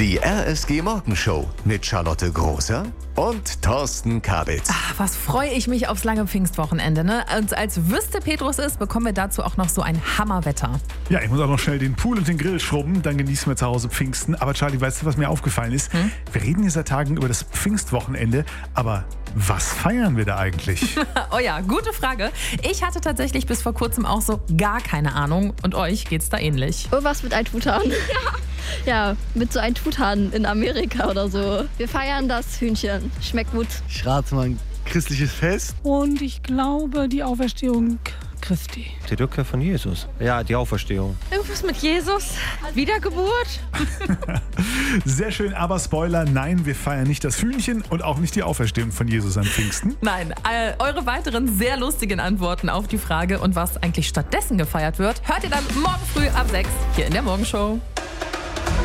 Die RSG Morgenshow mit Charlotte Großer und Thorsten Kabitz. Was freue ich mich aufs lange Pfingstwochenende, ne? Und als wüsste Petrus ist, bekommen wir dazu auch noch so ein Hammerwetter. Ja, ich muss auch noch schnell den Pool und den Grill schrubben, dann genießen wir zu Hause Pfingsten. Aber Charlie, weißt du, was mir aufgefallen ist? Wir reden hier seit Tagen über das Pfingstwochenende, aber was feiern wir da eigentlich? Oh ja, gute Frage. Ich hatte tatsächlich bis vor kurzem auch so gar keine Ahnung. Und euch geht's da ähnlich. Irgendwas mit ein Truthahn. Ja, mit so einem Truthahn in Amerika oder so. Wir feiern das Hühnchen. Schmeckt gut. Ich rate mal ein christliches Fest. Und ich glaube, die Auferstehung Christi. Die Rückkehr von Jesus. Ja, die Auferstehung. Irgendwas mit Jesus? Wiedergeburt? Sehr schön, aber Spoiler, nein, wir feiern nicht das Hühnchen und auch nicht die Auferstehung von Jesus an Pfingsten. Nein, eure weiteren sehr lustigen Antworten auf die Frage und was eigentlich stattdessen gefeiert wird, hört ihr dann morgen früh ab 6 hier in der Morgenshow.